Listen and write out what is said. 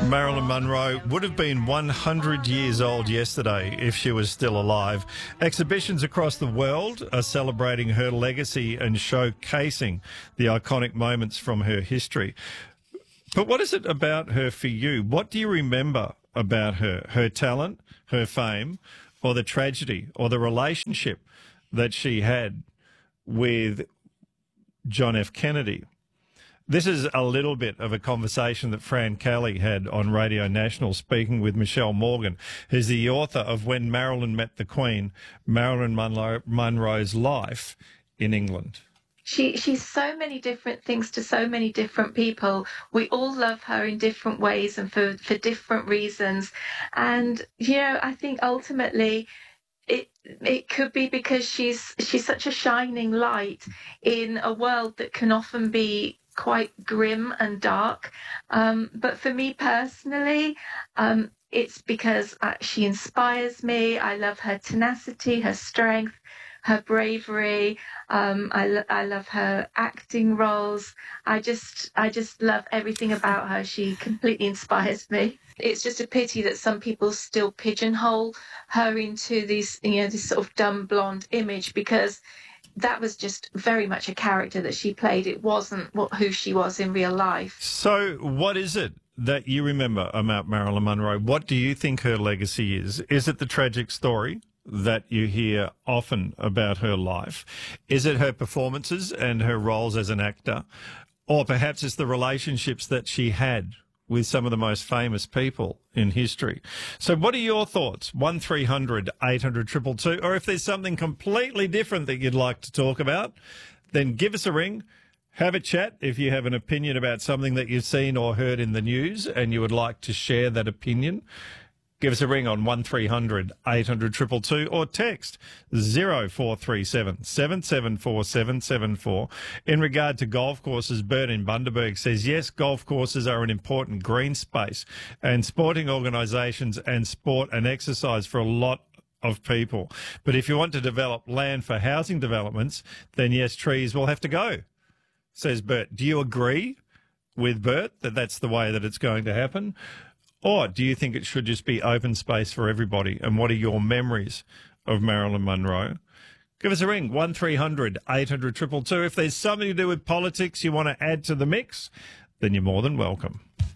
Marilyn Monroe would have been 100 years old yesterday if she was still alive. Exhibitions across the world are celebrating her legacy and showcasing the iconic moments from her history. But what is it about her for you? What do you remember about her? Her talent, her fame, or the tragedy, or the relationship that she had with John F. Kennedy? This is a little bit of a conversation that Fran Kelly had on Radio National, speaking with Michelle Morgan, who's the author of When Marilyn Met the Queen, Marilyn Monroe's Life in England. She's so many different things to so many different people. We all love her in different ways and for different reasons. And, I think ultimately it could be because she's such a shining light in a world that can often be quite grim and dark. But for me personally, it's because she inspires me. I love her tenacity, her strength, her bravery. I love her acting roles. I just love everything about her. She completely inspires me. It's just a pity that some people still pigeonhole her into this sort of dumb blonde image, because that was just very much a character that she played. It wasn't who she was in real life. So what is it that you remember about Marilyn Monroe? What do you think her legacy is? Is it the tragic story that you hear often about her life? Is it her performances and her roles as an actor? Or perhaps it's the relationships that she had with some of the most famous people in history. So what are your thoughts? 1300 800 222. Or if there's something completely different that you'd like to talk about, then give us a ring. Have a chat if you have an opinion about something that you've seen or heard in the news and you would like to share that opinion. Give us a ring on 1300 800 222 or text 0437 774 774. In regard to golf courses, Bert in Bundaberg says, yes, golf courses are an important green space and sporting organisations and sport and exercise for a lot of people. But if you want to develop land for housing developments, then yes, trees will have to go, says Bert. Do you agree with Bert that that's the way that it's going to happen? Or do you think it should just be open space for everybody? And what are your memories of Marilyn Monroe? Give us a ring, 1300 800 222. If there's something to do with politics you want to add to the mix, then you're more than welcome.